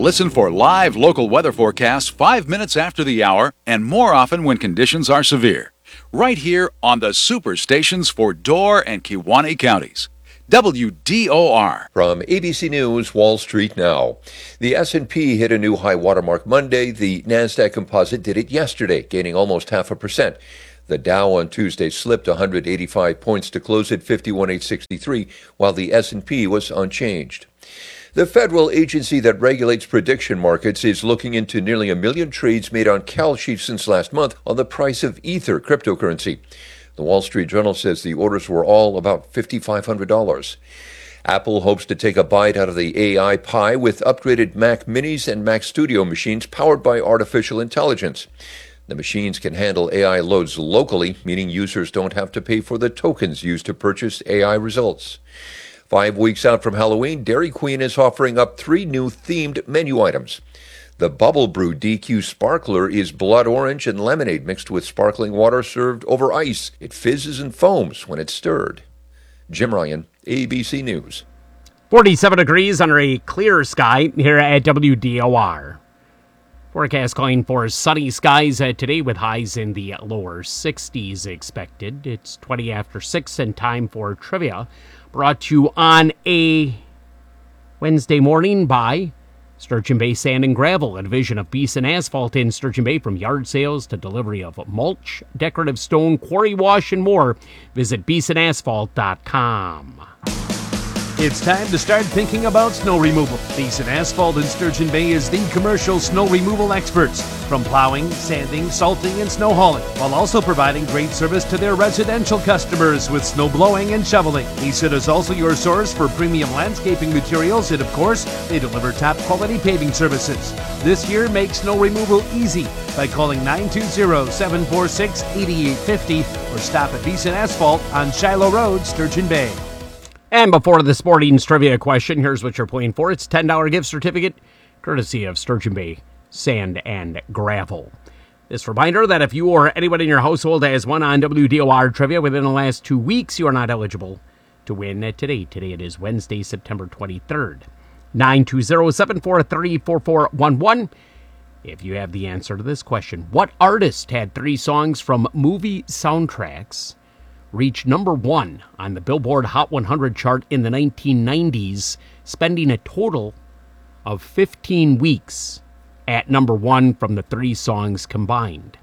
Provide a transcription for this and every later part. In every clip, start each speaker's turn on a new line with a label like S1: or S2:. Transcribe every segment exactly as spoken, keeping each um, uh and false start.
S1: Listen for live local weather forecasts five minutes after the hour and more often when conditions are severe. Right here on the superstations for Door and Kewaunee counties. W D O R.
S2: From A B C News, Wall Street Now. The S and P hit a new high watermark Monday. The NASDAQ Composite did it yesterday, gaining almost half a percent. The Dow on Tuesday slipped one hundred eighty-five points to close at fifty-one thousand eight hundred sixty-three, while the S and P was unchanged. The federal agency that regulates prediction markets is looking into nearly a million trades made on Kalshi since last month on the price of Ether cryptocurrency. The Wall Street Journal says the orders were all about five thousand five hundred dollars. Apple hopes to take a bite out of the A I pie with upgraded Mac Minis and Mac Studio machines powered by artificial intelligence. The machines can handle A I loads locally, meaning users don't have to pay for the tokens used to purchase A I results. Five weeks out from Halloween, Dairy Queen is offering up three new themed menu items. The Bubble Brew D Q Sparkler is blood orange and lemonade mixed with sparkling water served over ice. It fizzes and foams when it's stirred. Jim Ryan, A B C News.
S3: forty-seven degrees under a clear sky here at W D O R. Forecast calling for sunny skies uh, today with highs in the lower sixties expected. It's twenty after six and time for trivia. Brought to you on a Wednesday morning by Sturgeon Bay Sand and Gravel, a division of Beeson Asphalt in Sturgeon Bay. From yard sales to delivery of mulch, decorative stone, quarry wash, and more. Visit beeson asphalt dot com.
S4: It's time to start thinking about snow removal. Beeson Asphalt in Sturgeon Bay is the commercial snow removal experts. From plowing, sanding, salting, and snow hauling, while also providing great service to their residential customers with snow blowing and shoveling. Beeson is also your source for premium landscaping materials, and of course, they deliver top quality paving services. This year, make snow removal easy by calling nine two zero, seven four six, eight eight five zero or stop at Beeson Asphalt on Shiloh Road, Sturgeon Bay.
S3: And before the Sporting's trivia question, here's what you're playing for. It's a ten dollars gift certificate, courtesy of Sturgeon Bay Sand and Gravel. This reminder that if you or anyone in your household has won on W D O R trivia within the last two weeks, you are not eligible to win today. Today it is Wednesday, September twenty-third. nine two zero, seven four three, four four one one. If you have the answer to this question, what artist had three songs from movie soundtracks reached number one on the Billboard Hot one hundred chart in the nineteen nineties, spending a total of fifteen weeks at number one from the three songs combined?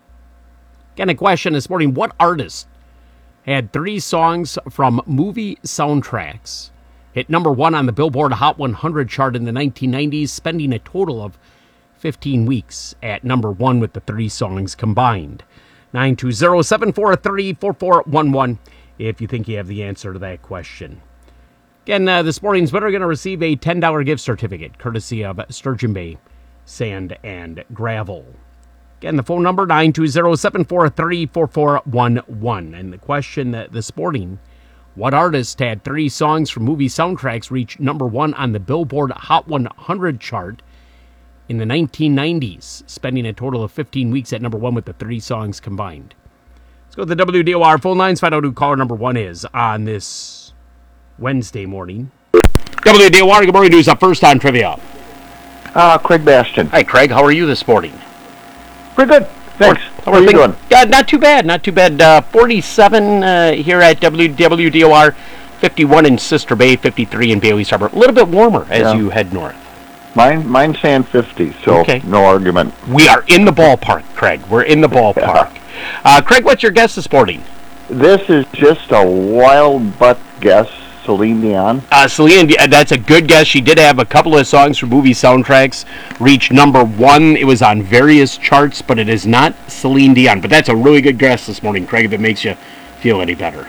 S3: Again, a question this morning: what artist had three songs from movie soundtracks hit number one on the Billboard Hot one hundred chart in the nineteen nineties, spending a total of fifteen weeks at number one with the three songs combined? nine two zero, seven four three, four four one one if you think you have the answer to that question. Again, uh, this morning's winner going to receive a ten dollars gift certificate, courtesy of Sturgeon Bay Sand and Gravel. Again, the phone number, nine two zero, seven four three, four four one one. And the question uh, this morning: what artist had three songs from movie soundtracks reach number one on the Billboard Hot one hundred chart in the nineteen nineties, spending a total of fifteen weeks at number one with the three songs combined? Let's go to the W D O R phone lines, find out who caller number one is on this Wednesday morning. W D O R, good morning. Who's up first on trivia?
S5: Uh, Craig Bastion.
S3: Hi, Craig. How are you this morning?
S5: Pretty good. Thanks.
S3: How
S5: are,
S3: are
S5: you doing?
S3: Yeah, not too bad. Not too bad. Uh, forty-seven uh, here at W D O R, fifty-one in Sister Bay, fifty-three in Bailey's Harbor. A little bit warmer as yeah. you head north.
S5: Mine, mine's saying fifty, so okay. No argument.
S3: We are in the ballpark, Craig. We're in the ballpark. Yeah. Uh, Craig, what's your guess this morning?
S5: This is just a wild butt guess. Celine Dion.
S3: Uh, Celine, that's a good guess. She did have a couple of songs from movie soundtracks reach number one. It was on various charts, but it is not Celine Dion. But that's a really good guess this morning, Craig, if it makes you feel any better.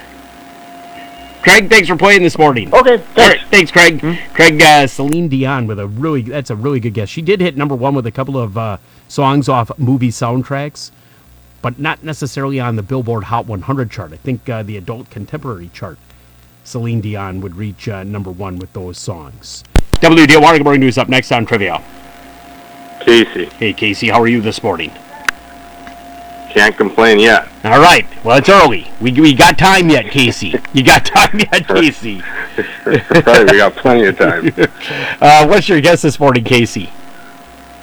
S3: Craig, thanks for playing this morning.
S5: Okay, thanks.
S3: All right, thanks, Craig. Hmm? Craig, uh, Celine Dion with a really, that's a really good guess. She did hit number one with a couple of uh, songs off movie soundtracks, but not necessarily on the Billboard Hot one hundred chart. I think uh, the adult contemporary chart, Celine Dion would reach uh, number one with those songs. W D O R, good morning. News up next on Trivia.
S6: Casey.
S3: Hey, Casey, how are you this morning?
S6: Can't complain yet.
S3: All right. Well, it's early. We we got time yet, Casey. You got time yet, Casey?
S6: Right, we got plenty of time.
S3: uh, what's your guess this morning, Casey?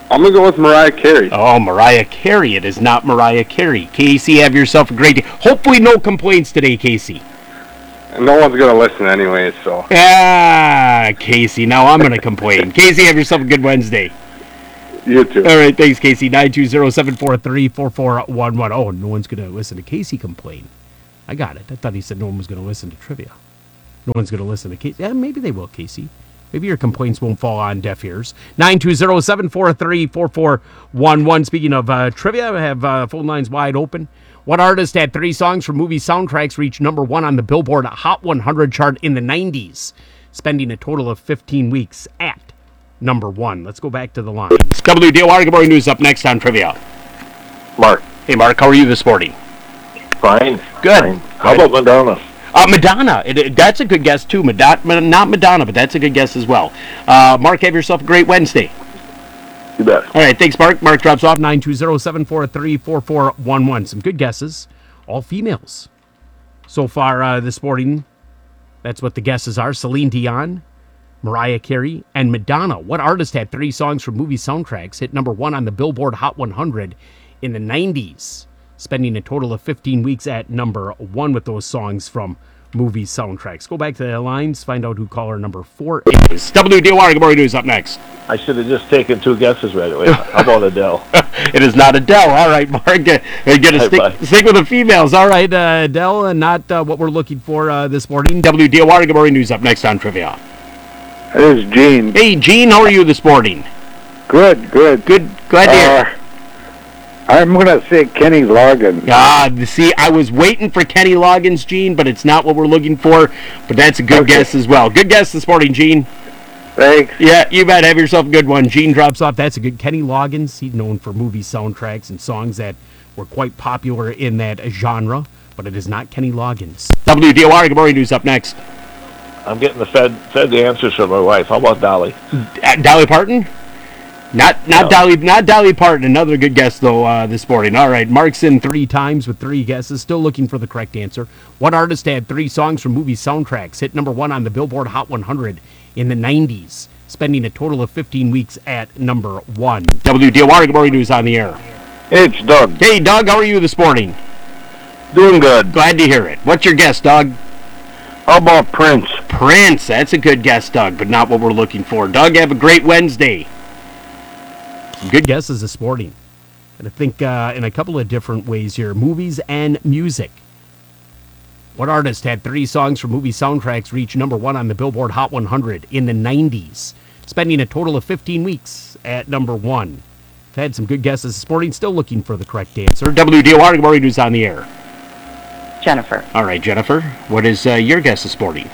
S6: I'm going to go with Mariah Carey.
S3: Oh, Mariah Carey. It is not Mariah Carey. Casey, have yourself a great day. Hopefully no complaints today, Casey.
S6: And no one's going to listen anyway, so.
S3: Ah, Casey. Now I'm going to complain. Casey, have yourself a good Wednesday.
S6: You too.
S3: All right, thanks, Casey. nine two zero, seven four three, four four one one. Oh, no one's going to listen to Casey complain. I got it. I thought he said no one was going to listen to trivia. No one's going to listen to Casey. Yeah, maybe they will, Casey. Maybe your complaints won't fall on deaf ears. nine two zero, seven four three, four four one one. Speaking of uh, trivia, I have uh, phone lines wide open. What artist had three songs from movie soundtracks reach number one on the Billboard Hot one hundred chart in the nineties, spending a total of fifteen weeks at number one? Let's go back to the lines. W D O R, good morning news up next on Trivia.
S5: Mark.
S3: Hey, Mark, how are you this morning?
S5: Fine.
S3: Good.
S5: Fine. How about Madonna?
S3: Uh, Madonna. It, it, that's a good guess, too. Madonna, not Madonna, but that's a good guess as well. Uh, Mark, have yourself a great Wednesday.
S5: You bet.
S3: All right, thanks, Mark. Mark drops off nine two zero, seven four three, four four one one. Some good guesses. All females. So far uh, this morning, that's what the guesses are. Celine Dion, Mariah Carey, and Madonna. What artist had three songs from movie soundtracks hit number one on the Billboard Hot one hundred in the nineties, spending a total of fifteen weeks at number one with those songs from movie soundtracks? Go back to the lines, find out who caller number four is. W D O R, good morning news up next.
S5: I should have just taken two guesses right away. How about Adele?
S3: It is not Adele. All right, Mark. You're going to stick,
S5: Bye.
S3: stick with the females. All right, uh, Adele, and not uh, what we're looking for uh, this morning. W D O R, good morning news up next on Trivia.
S6: This is Gene.
S3: Hey, Gene, how are you this morning?
S6: Good, good.
S3: Good. Glad to hear.
S6: Uh, I'm going to say Kenny Loggins.
S3: Ah, see, I was waiting for Kenny Loggins, Gene, but it's not what we're looking for. But that's a good
S6: Okay.
S3: guess as well. Good guess this morning, Gene.
S6: Thanks.
S3: Yeah, you bet. Have yourself a good one. Gene drops off. That's a good Kenny Loggins. He's known for movie soundtracks and songs that were quite popular in that genre, but it is not Kenny Loggins. W D O R, good morning news up next.
S5: I'm getting the fed fed the answers from my wife. How about Dolly?
S3: Uh, Dolly Parton? Not not
S5: No.
S3: Dolly not Dolly Parton. Another good guess though uh, this morning. All right, Mark's in three times with three guesses. Still looking for the correct answer. What artist had three songs from movie soundtracks hit number one on the Billboard Hot one hundred in the nineties, spending a total of fifteen weeks at number one? W D O R, good morning news on the air.
S6: It's Doug.
S3: Hey, Doug, how are you this morning?
S6: Doing good.
S3: Glad to hear it. What's your guess, Doug?
S6: How about Prince?
S3: Prince. That's a good guess, Doug, but not what we're looking for. Doug, have a great Wednesday. Good guesses this morning. And I think uh, in a couple of different ways here. Movies and music. What artist had three songs from movie soundtracks reach number one on the Billboard Hot one hundred in the nineties, spending a total of fifteen weeks at number one? I've had some good guesses this morning. Still looking for the correct answer. W D O R, good morning news on the air.
S7: Jennifer.
S3: All right, Jennifer, what is uh, your guess this morning?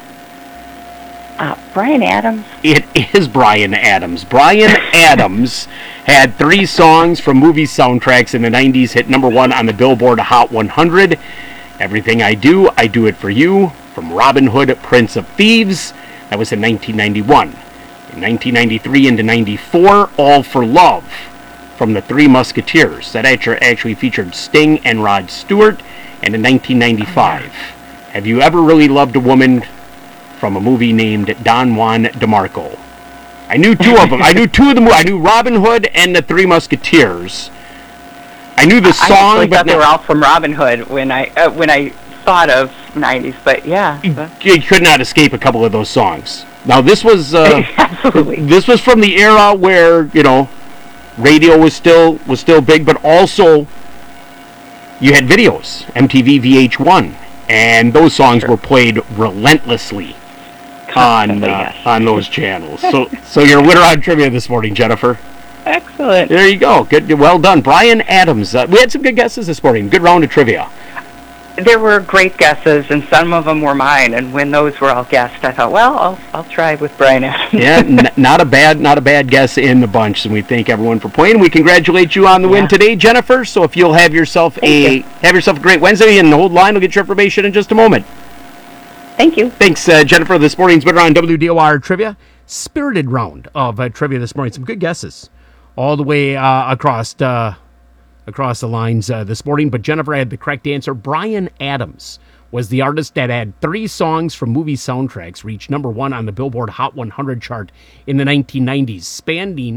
S7: Uh, Brian Adams.
S3: It is Brian Adams. Brian Adams had three songs from movie soundtracks in the nineties hit number one on the Billboard Hot one hundred. Everything I Do, I Do It For You, from Robin Hood, Prince of Thieves. That was in nineteen ninety-one. In nineteen ninety-three into ninety-four, All for Love, from The Three Musketeers. That actu- actually featured Sting and Rod Stewart. And in nineteen ninety-five, Have You Ever Really Loved a Woman, from a movie named Don Juan DeMarco. I knew two of them. I knew two of them. I knew Robin Hood and The Three Musketeers. I knew the
S7: I
S3: song,
S7: actually
S3: but
S7: thought they
S3: not-
S7: were all from Robin Hood when I uh, when I thought of nineties, but yeah.
S3: you could not escape a couple of those songs. Now this was uh,
S7: Absolutely.
S3: this was from the era where, you know, radio was still was still big, but also you had videos, M T V V H one, and those songs
S7: Sure.
S3: were played relentlessly on
S7: Constantly,
S3: uh,
S7: yes.
S3: on those channels. So so you're a winner on trivia this morning, Jennifer.
S7: Excellent.
S3: There you go. Good, well done, Brian Adams. Uh, we had some good guesses this morning. Good round of trivia.
S7: There were great guesses, and some of them were mine. And when those were all guessed, I thought, well, I'll I'll try with Brian Adams.
S3: Yeah, n- not a bad not a bad guess in the bunch, and we thank everyone for playing. We congratulate you on the win
S7: Yeah.
S3: today, Jennifer. So if you'll have yourself a
S7: you.
S3: have yourself a great Wednesday, and hold line, we'll get your information in just a moment.
S7: Thank you.
S3: Thanks, uh, Jennifer. This morning's winner on W D O R Trivia. Spirited round of uh, trivia this morning. Some good guesses all the way uh, across uh, across the lines uh, this morning. But Jennifer had the correct answer. Brian Adams was the artist that had three songs from movie soundtracks reach number one on the Billboard Hot one hundred chart in the nineteen nineties, spanning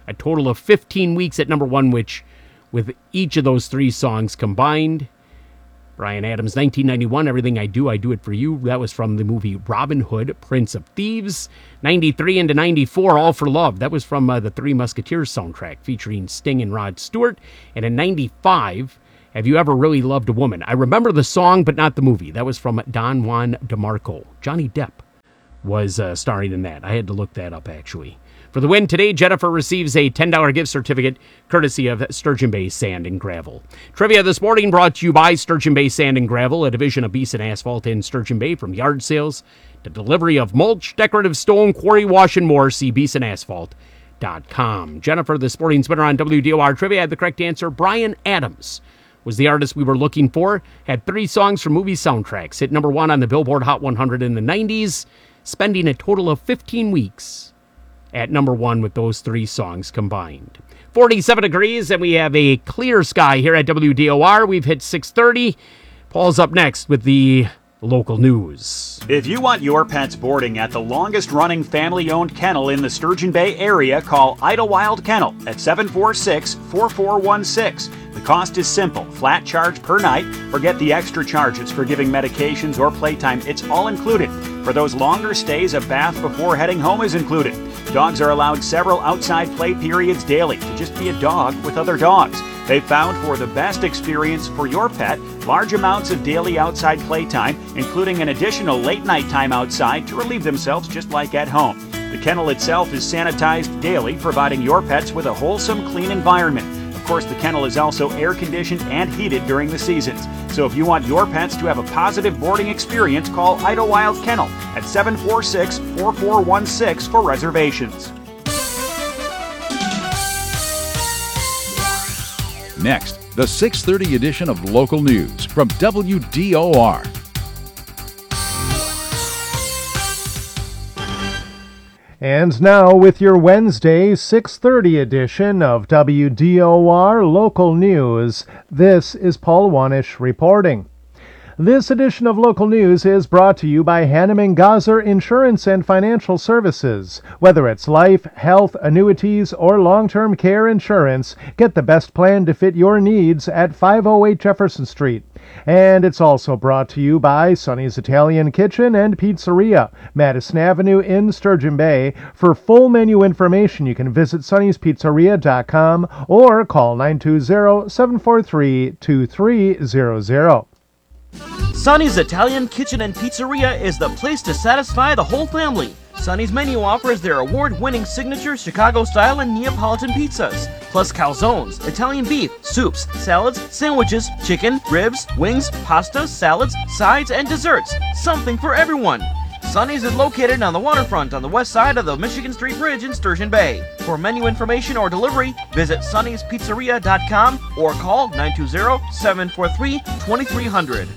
S3: a total of fifteen weeks at number one, which with each of those three songs combined. Bryan Adams, nineteen ninety-one, Everything I Do, I Do It For You. That was from the movie Robin Hood, Prince of Thieves. ninety-three into ninety-four, All for Love. That was from uh, the Three Musketeers soundtrack featuring Sting and Rod Stewart. And in ninety-five, Have You Ever Really Loved a Woman? I remember the song, but not the movie. That was from Don Juan DeMarco. Johnny Depp was uh, starring in that. I had to look that up, actually. For the win today, Jennifer receives a ten dollars gift certificate courtesy of Sturgeon Bay Sand and Gravel. Trivia this morning brought to you by Sturgeon Bay Sand and Gravel, a division of Beeson Asphalt in Sturgeon Bay. From yard sales to delivery of mulch, decorative stone, quarry wash, and more, see beeson asphalt dot com. Jennifer, the sporting spinner on W D O R Trivia, had the correct answer. Bryan Adams was the artist we were looking for. Had three songs from movie soundtracks. Hit number one on the Billboard Hot one hundred in the nineties, spending a total of fifteen weeks at number one with those three songs combined. forty-seven degrees, and we have a clear sky here at W D O R. We've hit six thirty. Paul's up next with the local news.
S8: If you want your pets boarding at the longest-running family-owned kennel in the Sturgeon Bay area, call Idlewild Kennel at seven four six, four four one six. The cost is simple, flat charge per night. Forget the extra charges for giving medications or playtime. It's all included. For those longer stays, a bath before heading home is included. Dogs are allowed several outside play periods daily to just be a dog with other dogs. They found for the best experience for your pet, large amounts of daily outside playtime, including an additional late night time outside to relieve themselves just like at home. The kennel itself is sanitized daily, providing your pets with a wholesome, clean environment. Of course, the kennel is also air conditioned and heated during the seasons. So if you want your pets to have a positive boarding experience, call Idlewild Kennel at seven four six, four four one six for reservations.
S1: Next, the six thirty edition of Local News from W D O R.
S9: And now with your Wednesday six thirty edition of W D O R Local News, this is Paul Wanish reporting. This edition of Local News is brought to you by Hanneman Gazer Insurance and Financial Services. Whether it's life, health, annuities, or long-term care insurance, get the best plan to fit your needs at five oh eight Jefferson Street. And it's also brought to you by Sonny's Italian Kitchen and Pizzeria, Madison Avenue in Sturgeon Bay. For full menu information, you can visit sonny's pizzeria dot com or call nine two zero, seven four three, two three zero zero.
S10: Sonny's Italian Kitchen and Pizzeria is the place to satisfy the whole family. Sonny's menu offers their award-winning signature Chicago-style and Neapolitan pizzas, plus calzones, Italian beef, soups, salads, sandwiches, chicken, ribs, wings, pasta, salads, sides, and desserts. Something for everyone. Sonny's is located on the waterfront on the west side of the Michigan Street Bridge in Sturgeon Bay. For menu information or delivery, visit sonny's pizzeria dot com or call nine two zero, seven four three, two three zero zero.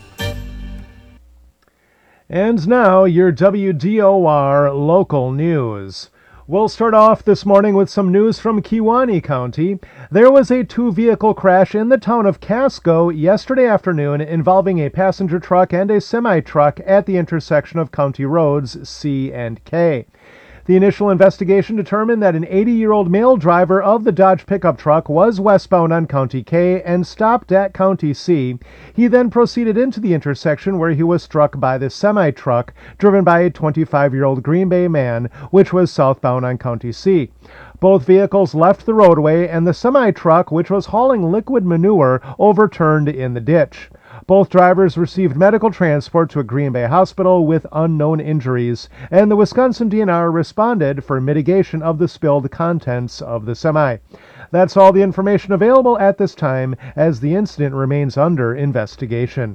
S9: And now, your W D O R local news. We'll start off this morning with some news from Kewaunee County. There was a two-vehicle crash in the town of Casco yesterday afternoon involving a passenger truck and a semi-truck at the intersection of county roads C and K. The initial investigation determined that an eighty-year-old male driver of the Dodge pickup truck was westbound on County K and stopped at County C. He then proceeded into the intersection where he was struck by the semi-truck driven by a twenty-five-year-old Green Bay man, which was southbound on County C. Both vehicles left the roadway, and the semi-truck, which was hauling liquid manure, overturned in the ditch. Both drivers received medical transport to a Green Bay hospital with unknown injuries, and the Wisconsin D N R responded for mitigation of the spilled contents of the semi. That's all the information available at this time, as the incident remains under investigation.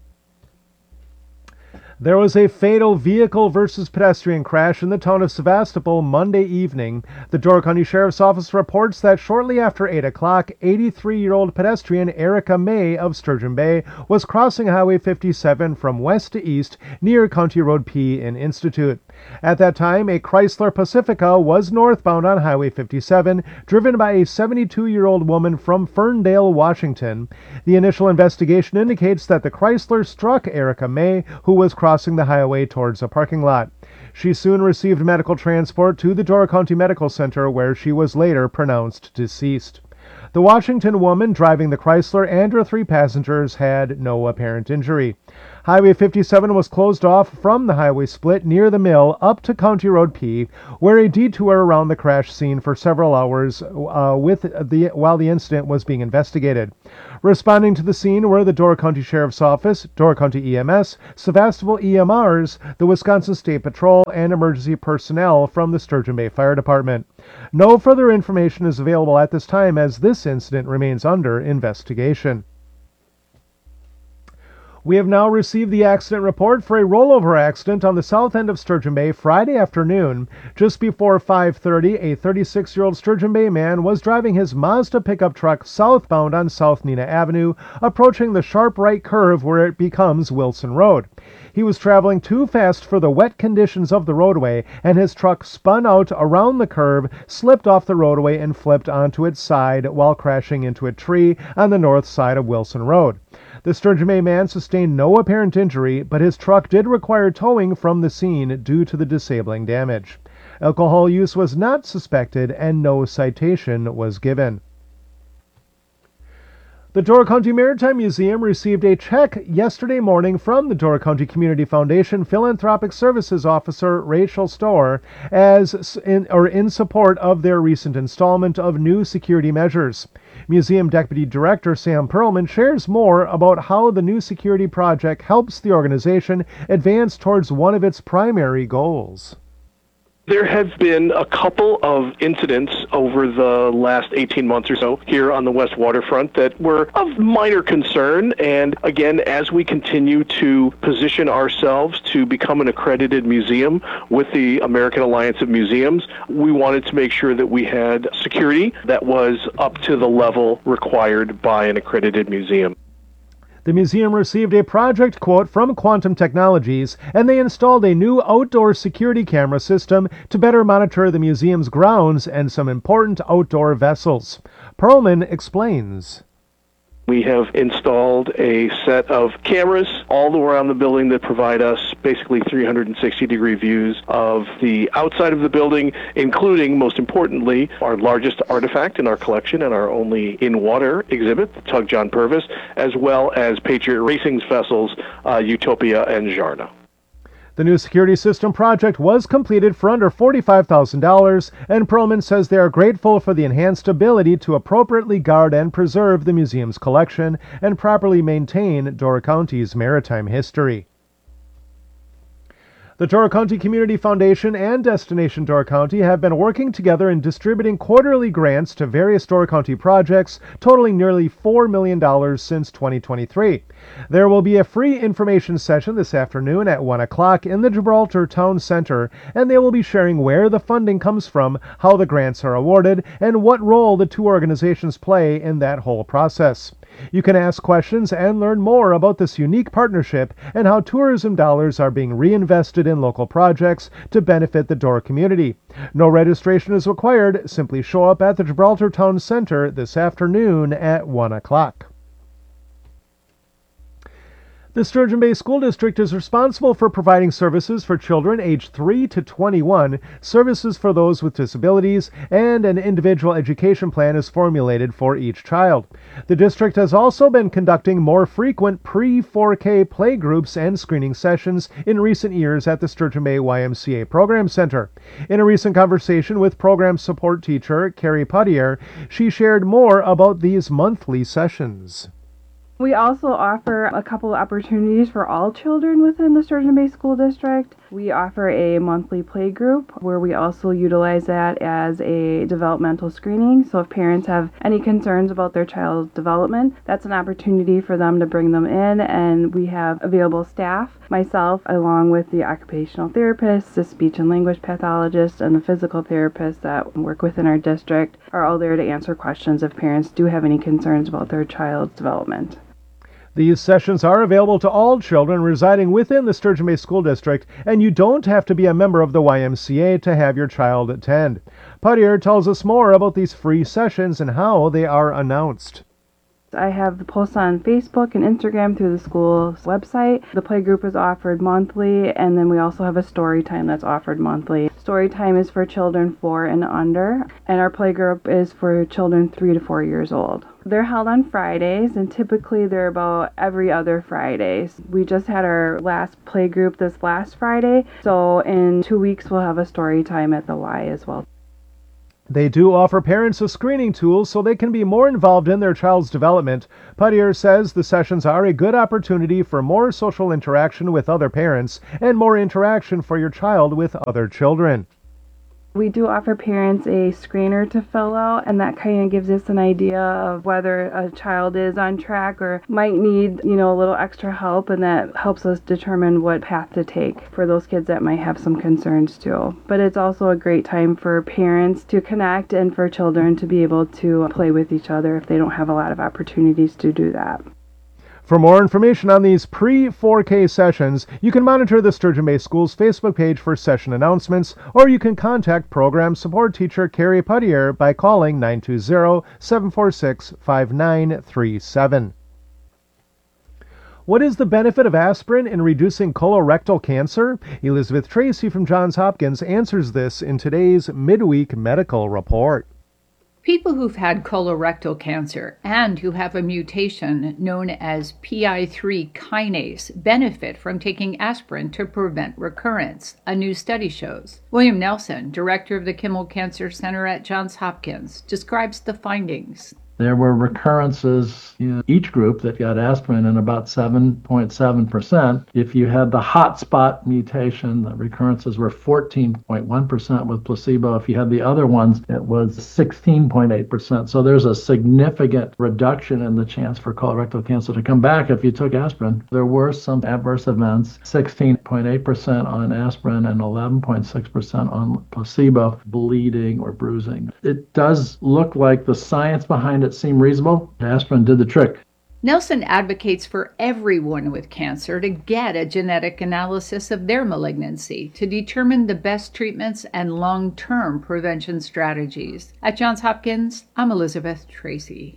S9: There was a fatal vehicle versus pedestrian crash in the town of Sevastopol Monday evening. The Door County Sheriff's Office reports that shortly after eight o'clock, eighty-three-year-old pedestrian Erica May of Sturgeon Bay was crossing Highway fifty-seven from west to east near County Road P in Institute. At that time, a Chrysler Pacifica was northbound on Highway fifty-seven, driven by a seventy-two-year-old woman from Ferndale, Washington. The initial investigation indicates that the Chrysler struck Erica May, who was crossing crossing the highway towards a parking lot. She soon received medical transport to the Door County Medical Center, where she was later pronounced deceased. The Washington woman driving the Chrysler and her three passengers had no apparent injury. Highway fifty-seven was closed off from the highway split near the mill up to County Road P, where a detour around the crash scene for several hours uh, with the while the incident was being investigated. Responding to the scene were the Door County Sheriff's Office, Door County E M S, Sevastopol E M Rs, the Wisconsin State Patrol, and emergency personnel from the Sturgeon Bay Fire Department. No further information is available at this time, as this incident remains under investigation. We have now received the accident report for a rollover accident on the south end of Sturgeon Bay Friday afternoon. Just before five thirty, a thirty-six-year-old Sturgeon Bay man was driving his Mazda pickup truck southbound on South Neenah Avenue, approaching the sharp right curve where it becomes Wilson Road. He was traveling too fast for the wet conditions of the roadway, and his truck spun out around the curve, slipped off the roadway, and flipped onto its side while crashing into a tree on the north side of Wilson Road. The Sturgeon Bay man sustained no apparent injury, but his truck did require towing from the scene due to the disabling damage. Alcohol use was not suspected, and no citation was given. The Door County Maritime Museum received a check yesterday morning from the Door County Community Foundation Philanthropic Services Officer Rachel Storer as in, or in support of their recent installment of new security measures. Museum Deputy Director Sam Perlman shares more about how the new security project helps the organization advance towards one of its primary goals.
S11: There have been a couple of incidents over the last eighteen months or so here on the West Waterfront that were of minor concern. And again, as we continue to position ourselves to become an accredited museum with the American Alliance of Museums, we wanted to make sure that we had security that was up to the level required by an accredited museum.
S9: The museum received a project quote from Quantum Technologies, and they installed a new outdoor security camera system to better monitor the museum's grounds and some important outdoor vessels. Perlman explains.
S11: We have installed a set of cameras all around the building that provide us basically three hundred sixty degree views of the outside of the building, including, most importantly, our largest artifact in our collection and our only in-water exhibit, the Tug John Purvis, as well as Patriot Racing's vessels, uh, Utopia and Jarna.
S9: The new security system project was completed for under forty-five thousand dollars, and Perlman says they are grateful for the enhanced ability to appropriately guard and preserve the museum's collection and properly maintain Door County's maritime history. The Door County Community Foundation and Destination Door County have been working together in distributing quarterly grants to various Door County projects totaling nearly four million dollars since twenty twenty-three. There will be a free information session this afternoon at one o'clock in the Gibraltar Town Center, and they will be sharing where the funding comes from, how the grants are awarded, and what role the two organizations play in that whole process. You can ask questions and learn more about this unique partnership and how tourism dollars are being reinvested in local projects to benefit the Door community. No registration is required. Simply show up at the Gibraltar Town Center this afternoon at one o'clock. The Sturgeon Bay School District is responsible for providing services for children aged three to twenty-one, services for those with disabilities, and an individual education plan is formulated for each child. The district has also been conducting more frequent pre four K playgroups and screening sessions in recent years at the Sturgeon Bay Y M C A Program Center. In a recent conversation with program support teacher Carrie Puttier, she shared more about these monthly sessions.
S12: We also offer a couple of opportunities for all children within the Sturgeon Bay School District. We offer a monthly play group where we also utilize that as a developmental screening. So if parents have any concerns about their child's development, that's an opportunity for them to bring them in, and we have available staff, myself, along with the occupational therapist, the speech and language pathologist, and the physical therapist that work within our district are all there to answer questions if parents do have any concerns about their child's development.
S9: These sessions are available to all children residing within the Sturgeon Bay School District, and you don't have to be a member of the Y M C A to have your child attend. Puttier tells us more about these free sessions and how they are announced.
S12: I have the posts on Facebook and Instagram through the school's website. The playgroup is offered monthly, and then we also have a story time that's offered monthly. Story time is for children four and under, and our playgroup is for children three to four years old. They're held on Fridays, and typically they're about every other Friday. We just had our last playgroup this last Friday, so in two weeks we'll have a story time at the Y as well.
S9: They do offer parents a screening tool so they can be more involved in their child's development. Puttier says the sessions are a good opportunity for more social interaction with other parents and more interaction for your child with other children.
S12: We do offer parents a screener to fill out, and that kind of gives us an idea of whether a child is on track or might need, you know, a little extra help, and that helps us determine what path to take for those kids that might have some concerns too. But it's also a great time for parents to connect and for children to be able to play with each other if they don't have a lot of opportunities to do that.
S9: For more information on these pre four K sessions, you can monitor the Sturgeon Bay Schools Facebook page for session announcements, or you can contact Program Support Teacher Carrie Puttier by calling nine two zero, seven four six, five nine three seven. What is the benefit of aspirin in reducing colorectal cancer? Elizabeth Tracy from Johns Hopkins answers this in today's Midweek Medical Report.
S13: People who've had colorectal cancer and who have a mutation known as P I three kinase benefit from taking aspirin to prevent recurrence, a new study shows. William Nelson, director of the Kimmel Cancer Center at Johns Hopkins, describes the findings.
S14: There were recurrences in each group that got aspirin in about seven point seven percent. If you had the hotspot mutation, the recurrences were fourteen point one percent with placebo. If you had the other ones, it was sixteen point eight percent. So there's a significant reduction in the chance for colorectal cancer to come back if you took aspirin. There were some adverse events, sixteen point eight percent on aspirin and eleven point six percent on placebo, bleeding or bruising. It does look like the science behind it seemed reasonable. Aspirin did the trick.
S13: Nelson advocates for everyone with cancer to get a genetic analysis of their malignancy to determine the best treatments and long-term prevention strategies. At Johns Hopkins, I'm Elizabeth Tracy.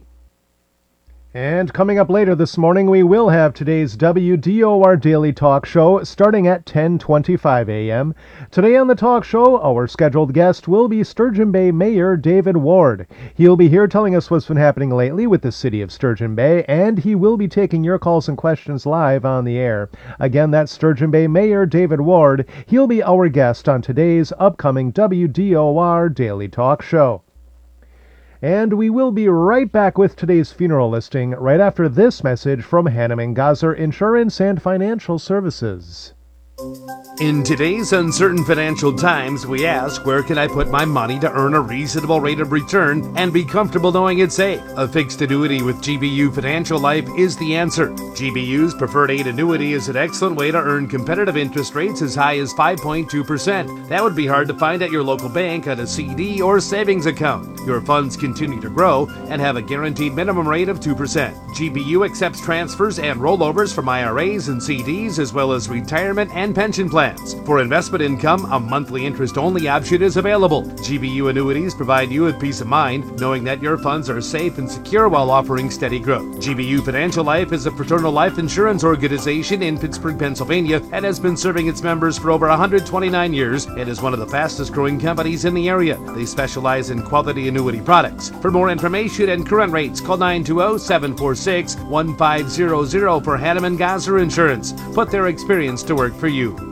S9: And coming up later this morning, we will have today's W D O R Daily Talk Show starting at ten twenty-five a.m. Today on the talk show, our scheduled guest will be Sturgeon Bay Mayor David Ward. He'll be here telling us what's been happening lately with the city of Sturgeon Bay, and he will be taking your calls and questions live on the air. Again, that's Sturgeon Bay Mayor David Ward. He'll be our guest on today's upcoming W D O R Daily Talk Show. And we will be right back with today's funeral listing right after this message from Hanneman Gazer Insurance and Financial Services.
S4: In today's uncertain financial times, we ask, where can I put my money to earn a reasonable rate of return and be comfortable knowing it's safe? A fixed annuity with G B U Financial Life is the answer. G B U's Preferred eight annuity is an excellent way to earn competitive interest rates as high as five point two percent. That would be hard to find at your local bank on a C D or savings account. Your funds continue to grow and have a guaranteed minimum rate of two percent. G B U accepts transfers and rollovers from I R As and C Ds as well as retirement and pension plans. For investment income, a monthly interest-only option is available. G B U annuities provide you with peace of mind, knowing that your funds are safe and secure while offering steady growth. G B U Financial Life is a fraternal life insurance organization in Pittsburgh, Pennsylvania, and has been serving its members for over one hundred twenty-nine years and is one of the fastest-growing companies in the area. They specialize in quality annuity products. For more information and current rates, call nine two zero, seven four six, one five zero zero for Hanneman Gazer Insurance. Put their experience to work for you.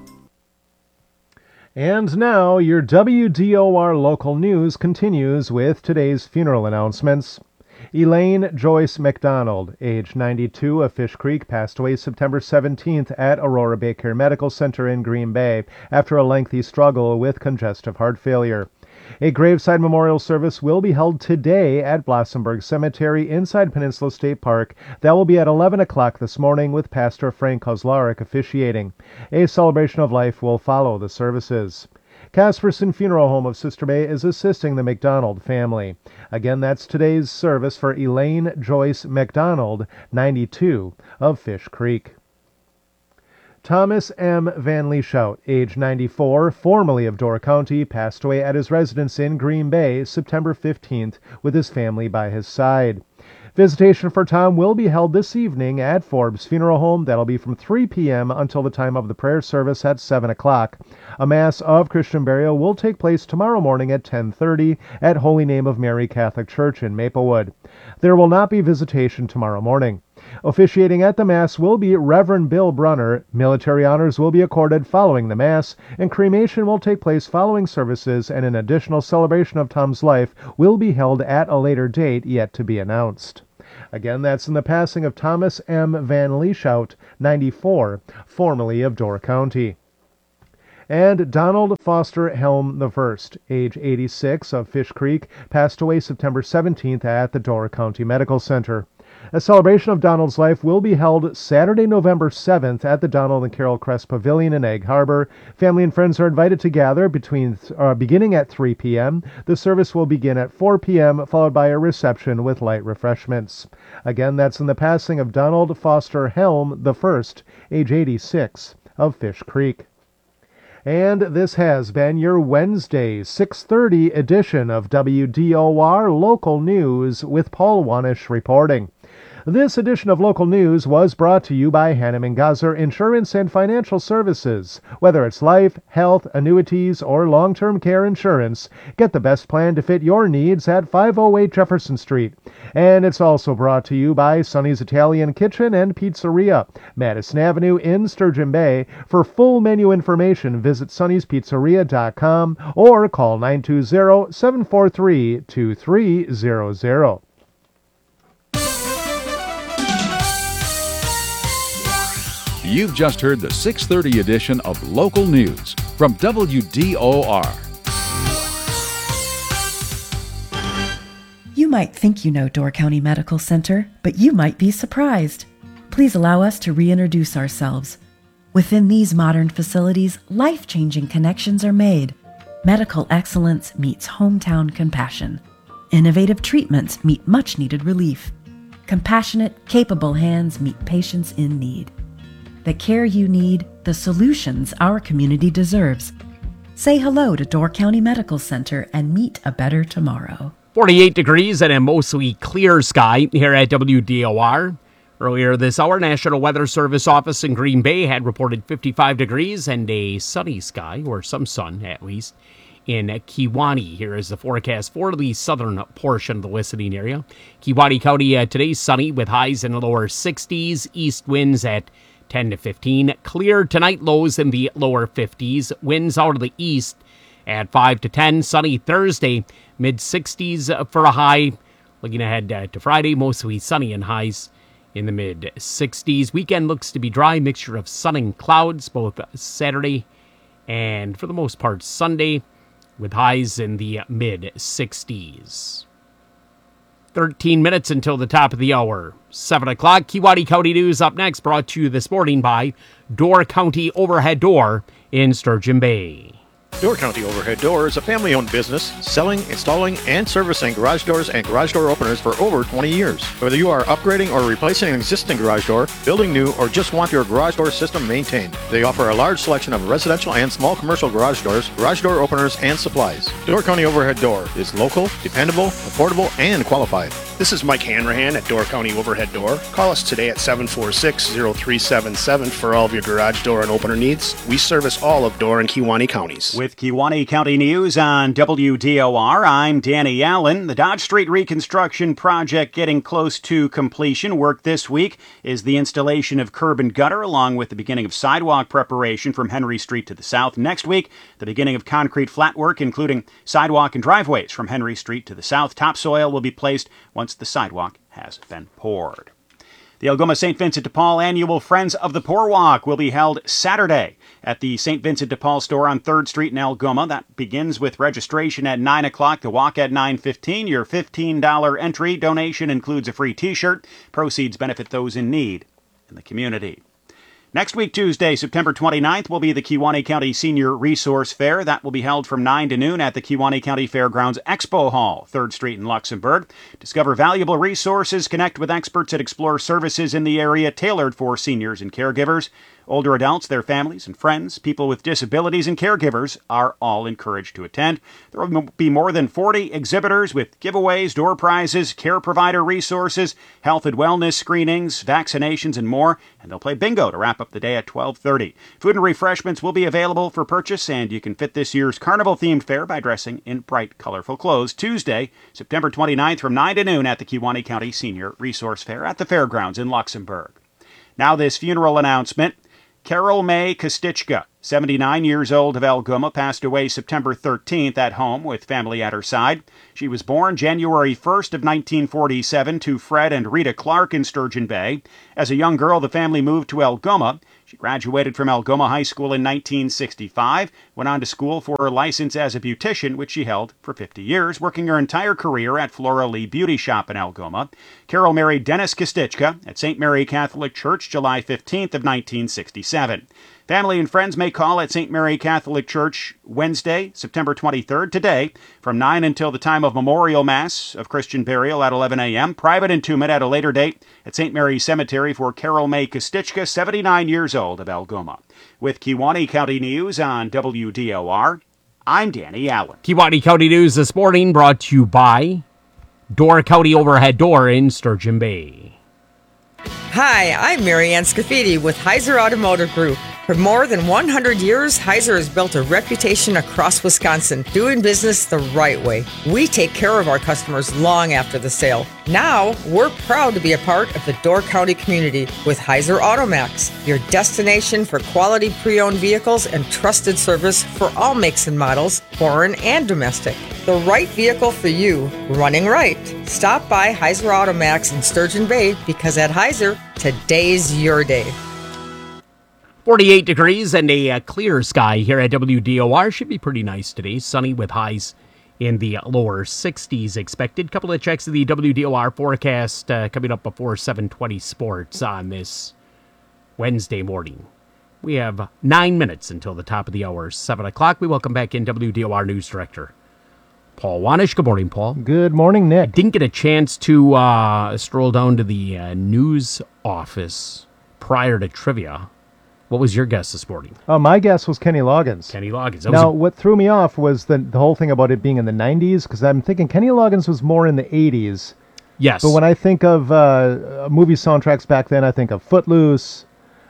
S9: And now, your W D O R local news continues with today's funeral announcements. Elaine Joyce McDonald, age ninety-two, of Fish Creek, passed away September seventeenth at Aurora Bay Care Medical Center in Green Bay after a lengthy struggle with congestive heart failure. A graveside memorial service will be held today at Blossomburg Cemetery inside Peninsula State Park. That will be at eleven o'clock this morning with Pastor Frank Kozlarek officiating. A celebration of life will follow the services. Casperson Funeral Home of Sister Bay is assisting the McDonald family. Again, that's today's service for Elaine Joyce McDonald, ninety-two, of Fish Creek. Thomas M. Van Lieshout, age ninety-four, formerly of Door County, passed away at his residence in Green Bay September fifteenth with his family by his side. Visitation for Tom will be held this evening at Forbes Funeral Home. That'll be from three p.m. until the time of the prayer service at seven o'clock. A Mass of Christian burial will take place tomorrow morning at ten thirty at Holy Name of Mary Catholic Church in Maplewood. There will not be visitation tomorrow morning. Officiating at the Mass will be Reverend Bill Brunner. Military honors will be accorded following the Mass, and cremation will take place following services, and an additional celebration of Tom's life will be held at a later date yet to be announced. Again, that's in the passing of Thomas M. Van Lieshout, ninety-four, formerly of Door County. And Donald Foster Helm the First, age eighty-six, of Fish Creek, passed away September seventeenth at the Door County Medical Center. A celebration of Donald's life will be held Saturday, November seventh at the Donald and Carol Crest Pavilion in Egg Harbor. Family and friends are invited to gather between, uh, beginning at three p.m. The service will begin at four p.m., followed by a reception with light refreshments. Again, that's in the passing of Donald Foster Helm the First, age eighty-six, of Fish Creek. And this has been your Wednesday, six thirty edition of W D O R Local News with Paul Wanish reporting. This edition of Local News was brought to you by Hanneman Goslar Insurance and Financial Services. Whether it's life, health, annuities, or long-term care insurance, get the best plan to fit your needs at five oh eight Jefferson Street. And it's also brought to you by Sonny's Italian Kitchen and Pizzeria, Madison Avenue in Sturgeon Bay. For full menu information, visit Sonny's Pizzeria dot com or call nine two zero, seven four three, two three zero zero.
S1: You've just heard the six thirty edition of Local News from W D O R.
S15: You might think you know Door County Medical Center, but you might be surprised. Please allow us to reintroduce ourselves. Within these modern facilities, life-changing connections are made. Medical excellence meets hometown compassion. Innovative treatments meet much-needed relief. Compassionate, capable hands meet patients in need. The care you need, the solutions our community deserves. Say hello to Door County Medical Center and meet a better tomorrow.
S3: forty-eight degrees and a mostly clear sky here at W D O R. Earlier this hour, National Weather Service office in Green Bay had reported fifty-five degrees and a sunny sky, or some sun at least, in Kewaunee. Here is the forecast for the southern portion of the listening area. Kewaunee County uh, today sunny with highs in the lower sixties, east winds at ten to fifteen. Clear tonight, lows in the lower fifties. Winds out of the east at five to ten. Sunny Thursday, mid sixties for a high. Looking ahead uh, to Friday, mostly sunny and highs in the mid sixties. Weekend looks to be dry, mixture of sun and clouds both Saturday and for the most part Sunday, with highs in the mid sixties. thirteen minutes until the top of the hour. seven o'clock. Kewaunee County News up next, brought to you this morning by Door County Overhead Door in Sturgeon Bay.
S16: Door County Overhead Door is a family-owned business selling, installing, and servicing garage doors and garage door openers for over twenty years. Whether you are upgrading or replacing an existing garage door, building new, or just want your garage door system maintained, they offer a large selection of residential and small commercial garage doors, garage door openers, and supplies. Door County Overhead Door is local, dependable, affordable, and qualified.
S17: This is Mike Hanrahan at Door County Overhead Door. Call us today at seven four six, zero three seven seven for all of your garage door and opener needs. We service all of Door and Kewaunee counties.
S8: With Kewaunee County News on W D O R, I'm Danny Allen. The Dodge Street reconstruction project getting close to completion. Work this week is the installation of curb and gutter, along with the beginning of sidewalk preparation from Henry Street to the south. Next week, the beginning of concrete flat work, including sidewalk and driveways from Henry Street to the south. Topsoil will be placed once the sidewalk has been poured. The Algoma Saint Vincent de Paul Annual Friends of the Poor Walk will be held Saturday at the Saint Vincent de Paul store on third Street in Algoma. That begins with registration at nine o'clock, the walk at nine fifteen. Your fifteen dollars entry donation includes a free t-shirt. Proceeds benefit those in need in the community. Next week, Tuesday, September twenty-ninth, will be the Kewaunee County Senior Resource Fair. That will be held from nine to noon at the Kewaunee County Fairgrounds Expo Hall, third Street in Luxembourg. Discover valuable resources, connect with experts, and explore services in the area tailored for seniors and caregivers. Older adults, their families and friends, people with disabilities, and caregivers are all encouraged to attend. There will be more than forty exhibitors with giveaways, door prizes, care provider resources, health and wellness screenings, vaccinations, and more. And they'll play bingo to wrap up the day at twelve thirty. Food and refreshments will be available for purchase, and you can fit this year's carnival-themed fair by dressing in bright, colorful clothes. Tuesday, September twenty-ninth from nine to noon at the Kewaunee County Senior Resource Fair at the Fairgrounds in Luxembourg. Now this funeral announcement. Carol May Kostichka, seventy-nine years old, of Algoma, passed away September thirteenth at home with family at her side. She was born January first of nineteen forty-seven to Fred and Rita Clark in Sturgeon Bay. As a young girl, the family moved to Algoma. She graduated from Algoma High School in nineteen sixty-five, went on to school for her license as a beautician, which she held for fifty years, working her entire career at Flora Lee Beauty Shop in Algoma. Carol married Dennis Kostichka at Saint Mary Catholic Church July fifteenth of nineteen sixty-seven. Family and friends may call at Saint Mary Catholic Church Wednesday, September twenty-third, today, from nine until the time of Memorial Mass of Christian burial at eleven a.m., private entombment at a later date at Saint Mary's Cemetery for Carol May Kostichka, seventy-nine years old, of Algoma. With Kewaunee County News on W D O R, I'm Danny Allen.
S3: Kewaunee County News this morning brought to you by Door County Overhead Door in Sturgeon Bay.
S18: Hi, I'm Marianne Scafidi with Heiser Automotive Group. For more than one hundred years, Heiser has built a reputation across Wisconsin, doing business the right way. We take care of our customers long after the sale. Now, we're proud to be a part of the Door County community with Heiser Automax, your destination for quality pre-owned vehicles and trusted service for all makes and models, foreign and domestic. The right vehicle for you, running right. Stop by Heiser Automax in Sturgeon Bay because at Heiser, today's your day.
S3: forty-eight degrees and a uh, clear sky here at W D O R. Should be pretty nice today. Sunny with highs in the lower sixties expected. Couple of checks of the W D O R forecast uh, coming up before seven twenty Sports on this Wednesday morning. We have nine minutes until the top of the hour, seven o'clock. We welcome back in W D O R News Director Paul Wanish. Good morning, Paul.
S9: Good morning, Nick.
S3: I didn't get a chance to uh, stroll down to the uh, news office prior to trivia. What was your guess this morning?
S9: Uh, my guess was Kenny Loggins.
S3: Kenny Loggins. That
S9: now,
S3: was a-
S9: what threw me off was the, the whole thing about it being in the nineties, because I'm thinking Kenny Loggins was more in the eighties.
S3: Yes.
S9: But when I think of uh, movie soundtracks back then, I think of Footloose.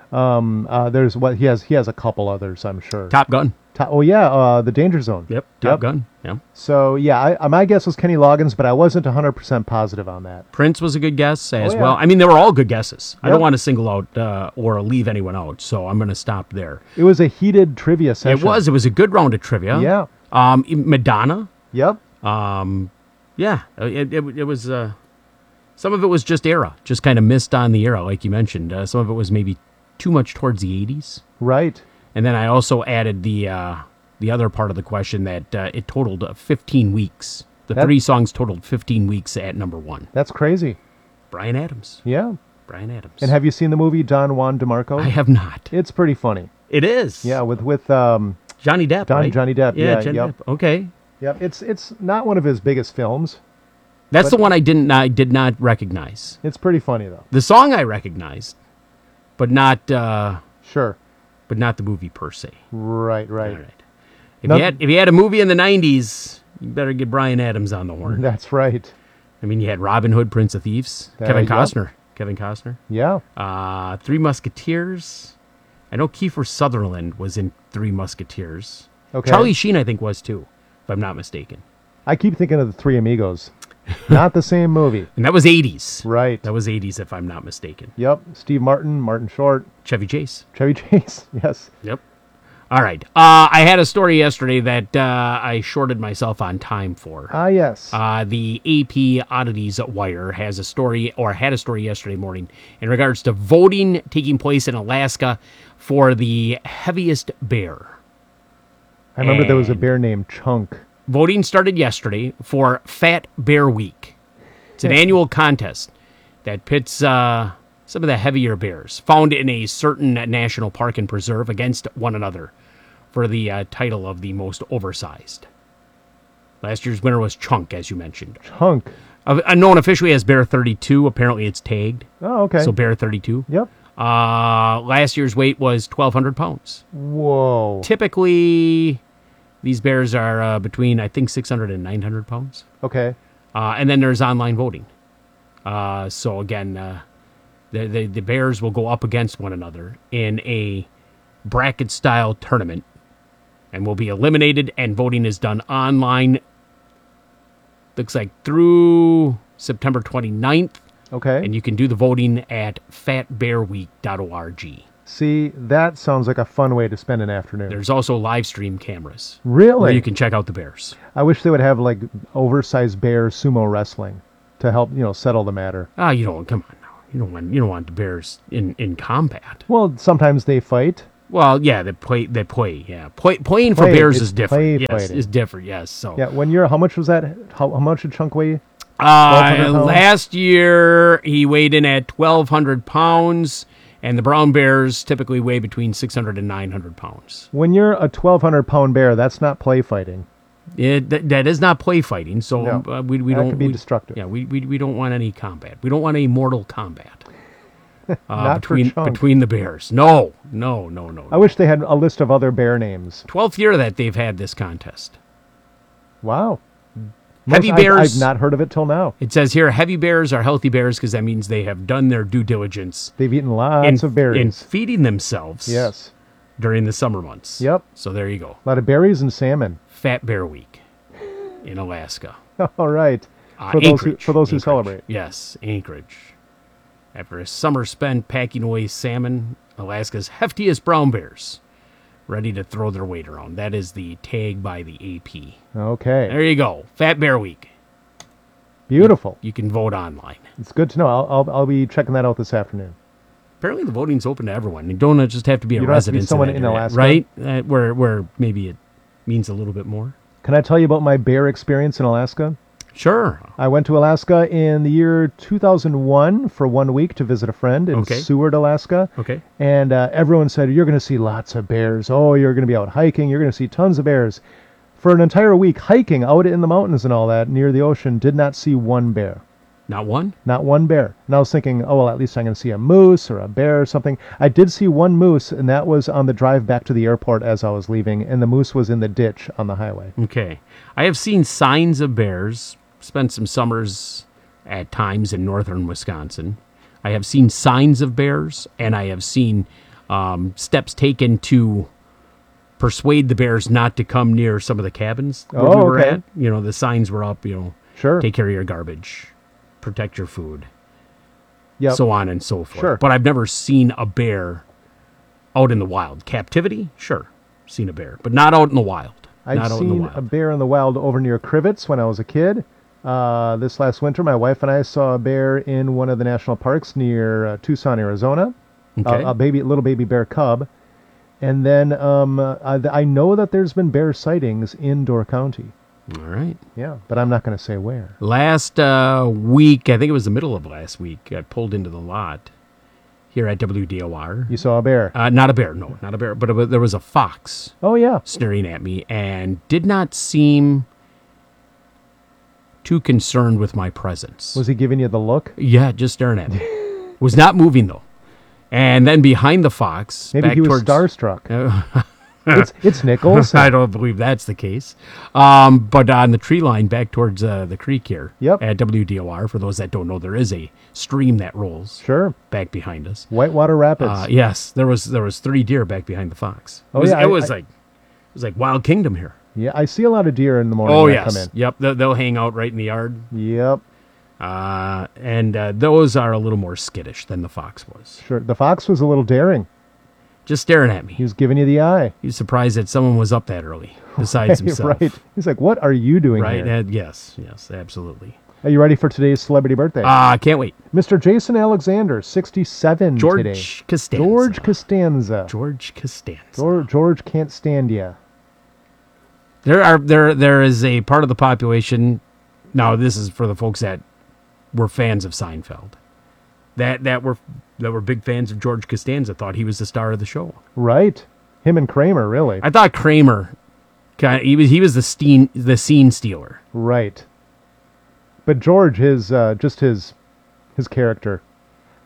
S9: Um, uh, there's what he has. He has a couple others, I'm sure.
S3: Top Gun.
S9: Top, oh yeah, uh, The Danger Zone.
S3: Yep. Top
S9: yep.
S3: Gun. Yeah.
S9: So yeah, I, my guess was Kenny Loggins, but I wasn't one hundred percent positive on that.
S3: Prince was a good guess as
S9: Oh, yeah.
S3: well. I mean, they were all good guesses. I
S9: Yep.
S3: don't want to single out uh, or leave anyone out, so I'm going to stop there.
S9: It was a heated trivia session.
S3: It was. It was a good round of trivia.
S9: Yeah.
S3: Um, Madonna.
S9: Yep.
S3: Um, yeah. It, it, it was. Uh, some of it was just era, just kind of missed on the era, like you mentioned. Uh, some of it was maybe too much towards the eighties.
S9: Right.
S3: And then I also added the uh, the other part of the question that uh, it totaled uh, fifteen weeks. The
S9: That-
S3: three songs totaled fifteen weeks at number one.
S9: That's crazy.
S3: Bryan Adams.
S9: Yeah.
S3: Bryan Adams.
S9: And have you seen the movie Don Juan DeMarco?
S3: I have not.
S9: It's pretty funny.
S3: It is.
S9: Yeah, with with um,
S3: Johnny Depp,
S9: Don,
S3: right?
S9: Johnny Depp.
S3: Yeah,
S9: Yeah,
S3: Johnny
S9: yep.
S3: Depp. Okay.
S9: Yep. It's it's not one of his biggest films.
S3: That's
S9: but
S3: the one I didn't I did not recognize.
S9: It's pretty funny though.
S3: The song I recognized, but not uh,
S9: sure.
S3: But not the movie per se.
S9: Right, right.
S3: All right. If
S9: No-
S3: you had if you had a movie in the nineties, you better get Bryan Adams on the horn.
S9: That's right.
S3: I mean, you had Robin Hood, Prince of Thieves,
S9: Uh,
S3: Kevin
S9: yep.
S3: Costner, Kevin Costner.
S9: Yeah.
S3: Uh, Three Musketeers. I know Kiefer Sutherland was in Three Musketeers.
S9: Okay.
S3: Charlie Sheen, I think, was too, if I'm not mistaken.
S9: I keep thinking of the Three Amigos. Not the same movie.
S3: And that was eighties.
S9: Right.
S3: That was eighties, if I'm not mistaken.
S9: Yep. Steve Martin, Martin Short.
S3: Chevy Chase.
S9: Chevy Chase, yes.
S3: Yep. All right. Uh, I had a story yesterday that uh, I shorted myself on time for.
S9: Ah, yes.
S3: Uh, the A P Oddities Wire has a story, or had a story yesterday morning, in regards to voting taking place in Alaska for the heaviest bear.
S9: I remember there was a
S3: And
S9: bear named Chunk.
S3: Voting started yesterday for Fat Bear Week. It's an annual contest that pits uh, some of the heavier bears found in a certain national park and preserve against one another for the uh, title of the most oversized. Last year's winner was Chunk, as you mentioned.
S9: Chunk.
S3: Uh, known officially as Bear thirty-two. Apparently it's tagged.
S9: Oh, okay.
S3: So Bear thirty-two.
S9: Yep.
S3: Uh, last year's weight was twelve hundred pounds.
S9: Whoa.
S3: Typically, these bears are uh, between, I think, six hundred and nine hundred pounds.
S9: Okay.
S3: Uh, and then there's online voting. Uh, so, again, uh, the, the, the bears will go up against one another in a bracket-style tournament and will be eliminated, and voting is done online. Looks like through September twenty-ninth.
S9: Okay.
S3: And you can do the voting at fat bear week dot org.
S9: See, that sounds like a fun way to spend an afternoon.
S3: There's also live stream cameras.
S9: Really?
S3: Where you can check out the bears.
S9: I wish they would have like oversized bear sumo wrestling to help, you know, settle the matter.
S3: Ah, you don't, come on now. You don't want, you don't want the bears in, in combat.
S9: Well, sometimes they fight.
S3: Well, yeah, they play, they play, yeah. Play, playing for
S9: Play,
S3: bears
S9: it's
S3: is different.
S9: play
S3: Yes,
S9: fighting.
S3: is different, yes. So.
S9: Yeah, when you're, how much was that? How, how much did Chunk weigh?
S3: Uh, last year, he weighed in at twelve hundred pounds, and the brown bears typically weigh between six hundred and nine hundred pounds.
S9: When you're a twelve hundred pound bear, that's not play fighting.
S3: It, that, that is not play fighting, so
S9: No.
S3: uh, we, we
S9: That
S3: don't...
S9: could be
S3: we,
S9: destructive.
S3: Yeah, we, we, we don't want any combat. We don't want any mortal combat. Uh,
S9: Not for
S3: between
S9: Chunk.
S3: between the bears. No, no, no, no.
S9: I wish they had a list of other bear names.
S3: twelfth year that they've had this contest.
S9: Wow.
S3: Heavy
S9: Most- I've-
S3: bears.
S9: I've not heard of it till now.
S3: It says here, heavy bears are healthy bears because that means they have done their due diligence.
S9: They've eaten lots
S3: in,
S9: of berries.
S3: in feeding themselves.
S9: Yes.
S3: During the summer months.
S9: Yep.
S3: So there you go.
S9: A lot of berries and salmon.
S3: Fat Bear Week in Alaska.
S9: All right.
S3: Uh,
S9: For those who,
S3: Anchorage.
S9: for those who
S3: Anchorage.
S9: celebrate.
S3: Yes, Anchorage. After a summer spent packing away salmon, Alaska's heftiest brown bears ready to throw their weight around. That is the tag by the A P.
S9: Okay.
S3: There you go. Fat Bear Week.
S9: Beautiful.
S3: You can vote online.
S9: It's good to know. I'll, I'll, I'll be checking that out this afternoon.
S3: Apparently the voting's open to everyone. You don't just have to be a
S9: You don't have to be
S3: resident
S9: someone
S3: that
S9: in
S3: area,
S9: Alaska.
S3: right? Uh, where, where maybe it means a little bit more.
S9: Can I tell you about my bear experience in Alaska?
S3: Sure.
S9: I went to Alaska in the year two thousand one for one week to visit a friend in
S3: Okay.
S9: Seward, Alaska.
S3: Okay.
S9: And uh, everyone said, you're going to see lots of bears. Oh, you're going to be out hiking. You're going to see tons of bears. For an entire week hiking out in the mountains and all that near the ocean, did not see one bear.
S3: Not one?
S9: Not one bear. And I was thinking, oh, well, at least I'm going to see a moose or a bear or something. I did see one moose, and that was on the drive back to the airport as I was leaving, and the moose was in the ditch on the highway.
S3: Okay. I have seen signs of bears. Spent some summers at times in northern Wisconsin. I have seen signs of bears, and I have seen um, steps taken to persuade the bears not to come near some of the cabins where
S9: Oh,
S3: we were
S9: okay.
S3: at. You know, the signs were up, you know,
S9: Sure.
S3: take care of your garbage, protect your food,
S9: Yep.
S3: so on and so forth.
S9: Sure.
S3: But I've never seen a bear out in the wild. Captivity, sure, seen a bear, but not out in the wild.
S9: I'd
S3: not out in the
S9: seen
S3: wild.
S9: a bear in the wild over near Crivets when I was a kid. Uh, this last winter, my wife and I saw a bear in one of the national parks near uh, Tucson, Arizona.
S3: Okay.
S9: A, a baby, little baby bear cub. And then um, uh, I, I know that there's been bear sightings in Door County.
S3: All right.
S9: Yeah, but I'm not going to say where.
S3: Last uh, week, I think it was the middle of last week, I pulled into the lot here at W D O R.
S9: You saw a bear?
S3: Uh, not a bear, no, not a bear, but a, there was a fox.
S9: Oh, yeah.
S3: Sneering at me and did not seem too concerned with my presence.
S9: Was he giving you the look?
S3: Yeah, just staring at me. Was not moving, though. And then behind the fox...
S9: Maybe
S3: back
S9: he was
S3: towards,
S9: starstruck. it's, it's Nichols.
S3: I don't believe that's the case. Um, but on the tree line back towards uh, the creek here
S9: Yep.
S3: at W D O R, for those that don't know, there is a stream that rolls
S9: Sure.
S3: back behind us.
S9: Whitewater Rapids.
S3: Uh, yes, there was there was three deer back behind the fox. It
S9: Oh,
S3: was,
S9: yeah,
S3: it
S9: I-
S3: was
S9: I-
S3: like it was like Wild Kingdom here.
S9: Yeah, I see a lot of deer in the morning
S3: Oh
S9: when I
S3: yes,
S9: come in.
S3: yep. They'll, they'll hang out right in the yard.
S9: Yep.
S3: Uh, and uh, those are a little more skittish than the fox was.
S9: Sure. The fox was a little daring.
S3: Just staring at me.
S9: He was giving you the eye.
S3: He was surprised that someone was up that early besides himself.
S9: Right. He's like, what are you doing
S3: Right?
S9: here?
S3: Uh, yes, yes, absolutely.
S9: Are you ready for today's celebrity birthday?
S3: Ah, uh, can't wait.
S9: Mister Jason Alexander, sixty-seven
S3: George
S9: today.
S3: Costanza.
S9: George Costanza.
S3: George Costanza.
S9: George, George can't stand ya.
S3: There are there there is a part of the population. Now this is for the folks that were fans of Seinfeld. That that were that were big fans of George Costanza. Thought he was the star of the show.
S9: Right. Him and Kramer, really.
S3: I thought Kramer, kind of, he was he was the scene the scene stealer.
S9: Right. But George, his uh, just his his character.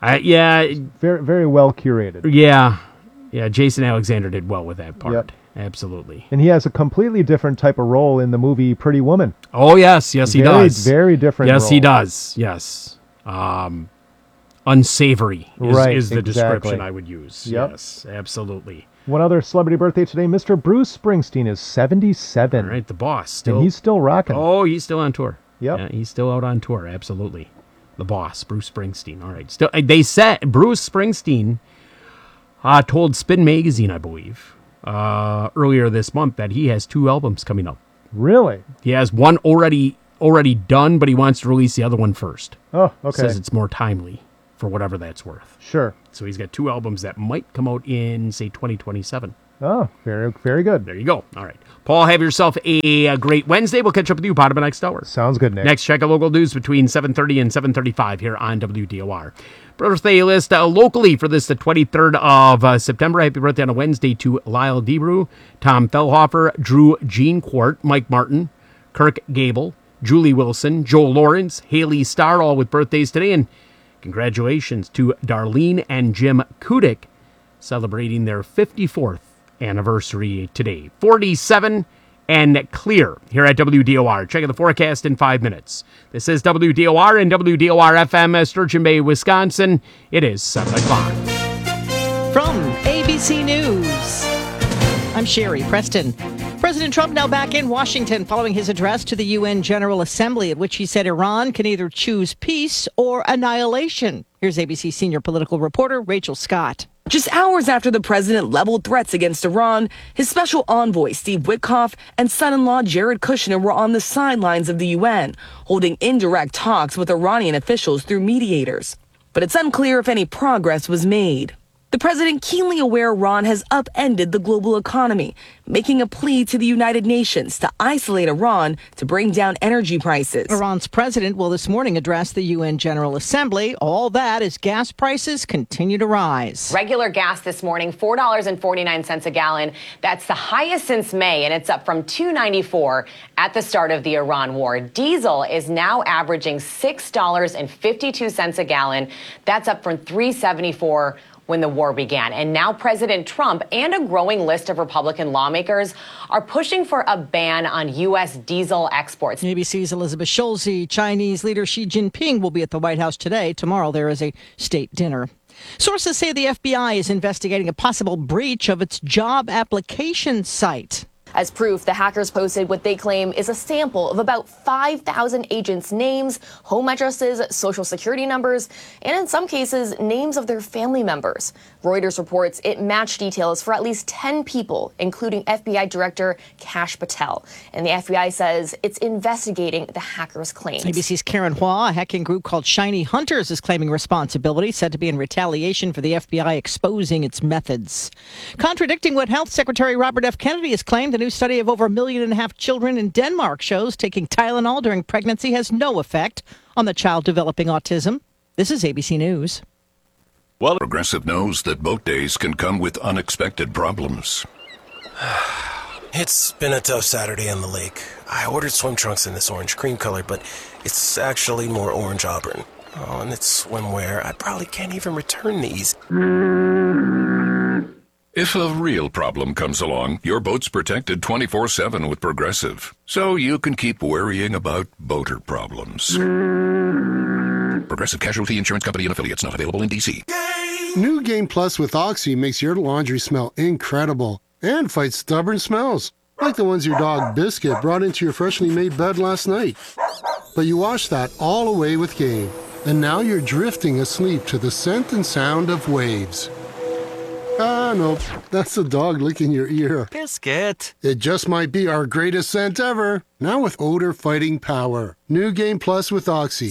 S3: Uh, yeah.
S9: Very, very well curated.
S3: Yeah. Yeah, Jason Alexander did well with that part.
S9: Yep.
S3: Absolutely.
S9: And he has a completely different type of role in the movie Pretty Woman.
S3: Oh, yes. Yes, he
S9: very,
S3: does.
S9: Very different
S3: Yes,
S9: role.
S3: he does. Yes. Um, unsavory is,
S9: right,
S3: is the
S9: exactly.
S3: description I would use.
S9: Yep.
S3: Yes, absolutely.
S9: One other celebrity birthday today, Mister Bruce Springsteen is seventy-seven.
S3: All right, the boss. Still,
S9: and he's still rocking.
S3: Oh, he's still on tour.
S9: Yep.
S3: Yeah, he's still out on tour. Absolutely. The boss, Bruce Springsteen. All right. Still, they said Bruce Springsteen uh, told Spin Magazine, I believe, uh, earlier this month that he has two albums coming up.
S9: Really?
S3: He has one already already done, but he wants to release the other one first.
S9: Oh, okay.
S3: Says it's more timely for whatever that's worth.
S9: Sure.
S3: So he's got two albums that might come out in, say, twenty twenty-seven.
S9: Oh, very, very good.
S3: There you go. All right. Paul, have yourself a, a great Wednesday. We'll catch up with you bottom of next hour.
S9: Sounds good, Nick.
S3: Next, check out local news between seven thirty and seven thirty-five here on W D O R. Birthday list uh, locally for this, the twenty-third of uh, September. Happy birthday on a Wednesday to Lyle Debrew, Tom Fellhofer, Drew Jeancourt, Mike Martin, Kirk Gable, Julie Wilson, Joel Lawrence, Haley Starr, all with birthdays today. And congratulations to Darlene and Jim Kudik, celebrating their fifty-fourth anniversary today. forty-seven and clear here at W D O R. Checking the forecast in five minutes. This is W D O R and W D O R F M, Sturgeon Bay, Wisconsin. It is seven o'clock.
S19: From A B C News, I'm Sherry Preston. President Trump now back in Washington following his address to the U N General Assembly, at which he said Iran can either choose peace or annihilation. Here's A B C senior political reporter Rachel Scott.
S20: Just hours after the president leveled threats against Iran, his special envoy, Steve Witkoff, and son-in-law Jared Kushner were on the sidelines of the U N, holding indirect talks with Iranian officials through mediators. But it's unclear if any progress was made. The president, keenly aware Iran has upended the global economy, making a plea to the United Nations to isolate Iran to bring down energy prices.
S19: Iran's president will this morning address the U N General Assembly. All that as gas prices continue to rise.
S21: Regular gas this morning, four dollars and forty-nine cents a gallon. That's the highest since May, and it's up from two dollars and ninety-four cents at the start of the Iran war. Diesel is now averaging six dollars and fifty-two cents a gallon. That's up from three dollars and seventy-four cents when the war began. And now President Trump and a growing list of Republican lawmakers are pushing for a ban on U S diesel exports.
S19: A B C's Elizabeth Schulze. Chinese leader Xi Jinping will be at the White House today. Tomorrow there is a state dinner. Sources say the F B I is investigating a possible breach of its job application site.
S22: As proof, the hackers posted what they claim is a sample of about five thousand agents' names, home addresses, social security numbers, and in some cases, names of their family members. Reuters reports it matched details for at least ten people, including F B I Director Kash Patel. And the F B I says it's investigating the hackers' claims.
S19: A B C's Karen Hua, a hacking group called Shiny Hunters, is claiming responsibility, said to be in retaliation for the F B I exposing its methods. Contradicting what Health Secretary Robert F. Kennedy has claimed, a new study of over a million and a half children in Denmark shows taking Tylenol during pregnancy has no effect on the child developing autism. This is A B C News.
S23: Well, Progressive knows that boat days can come with unexpected problems.
S24: It's been a tough Saturday on the lake. I ordered swim trunks in this orange cream color, but it's actually more orange auburn. Oh, and it's swimwear. I probably can't even return these.
S23: If a real problem comes along, your boat's protected twenty-four seven with Progressive, so you can keep worrying about boater problems. Progressive Casualty Insurance Company and affiliates, not available in D C.
S25: New Game Plus with Oxy makes your laundry smell incredible and fights stubborn smells, like the ones your dog Biscuit brought into your freshly made bed last night. But you wash that all away with Game, and now you're drifting asleep to the scent and sound of waves. Ah, no, that's the dog licking your ear.
S24: Biscuit.
S25: It just might be our greatest scent ever. Now with odor fighting power. New Game Plus with Oxy.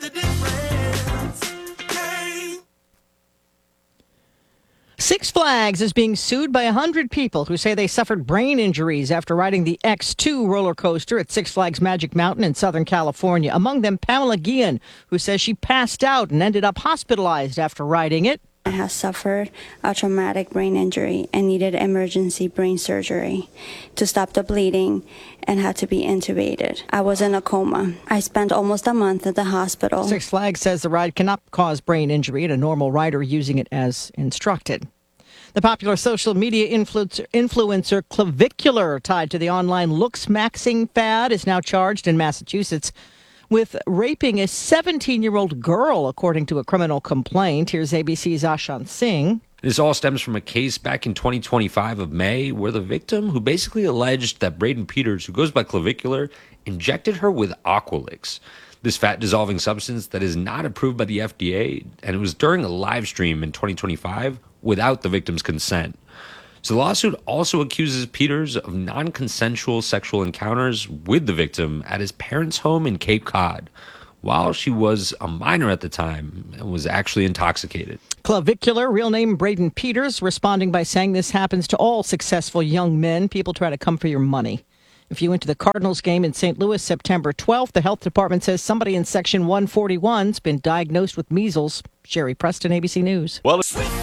S19: Six Flags is being sued by one hundred people who say they suffered brain injuries after riding the X two roller coaster at Six Flags Magic Mountain in Southern California. Among them, Pamela Guillen, who says she passed out and ended up hospitalized after riding it.
S2: I have suffered a traumatic brain injury and needed emergency brain surgery to stop the bleeding and had to be intubated. I was in a coma. I spent almost a month at the hospital.
S19: Six Flags says the ride cannot cause brain injury in a normal rider using it as instructed. The popular social media influencer, influencer Clavicular, tied to the online looks-maxing fad, is now charged in Massachusetts with raping a seventeen-year-old girl, according to a criminal complaint. Here's A B C's Ashan Singh.
S5: This all stems from a case back in twenty twenty-five of May where the victim, who basically alleged that Braden Peters, who goes by Clavicular, injected her with Aqualix, this fat-dissolving substance that is not approved by the F D A, and it was during a live stream in twenty twenty-five without the victim's consent. So the lawsuit also accuses Peters of non-consensual sexual encounters with the victim at his parents' home in Cape Cod, while she was a minor at the time and was actually intoxicated.
S19: Clavicular, real name Braden Peters, responding by saying this happens to all successful young men. People try to come for your money. If you went to the Cardinals game in Saint Louis September twelfth, the health department says somebody in Section one forty-one has been diagnosed with measles. Sherry Preston, A B C News.
S6: Well,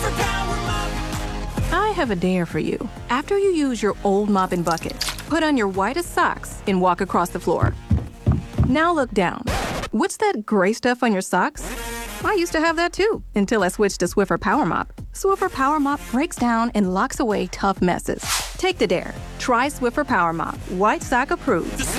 S6: I have a dare for you. After you use your old mop and bucket, put on your whitest socks and walk across the floor. Now look down. What's that gray stuff on your socks? I used to have that too, until I switched to Swiffer Power Mop. Swiffer Power Mop breaks down and locks away tough messes. Take the dare. Try Swiffer Power Mop. White sock approved.